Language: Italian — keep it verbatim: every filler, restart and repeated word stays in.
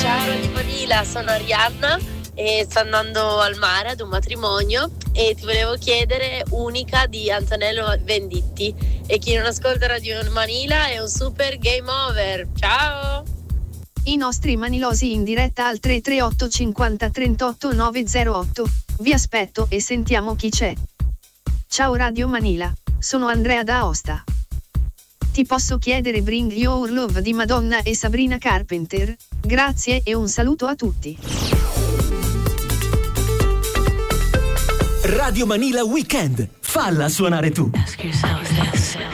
Ciao Radio Manila, sono Arianna e sto andando al mare ad un matrimonio e ti volevo chiedere Unica di Antonello Venditti, e chi non ascolta Radio Manila è un super game over. Ciao! I nostri manilosi in diretta al tre tre otto cinquanta trentotto novecentotto. Vi aspetto e sentiamo chi c'è. Ciao Radio Manila, sono Andrea da Aosta. Ti posso chiedere Bring Your Love di Madonna e Sabrina Carpenter? Grazie e un saluto a tutti. Radio Manila Weekend, falla suonare tu.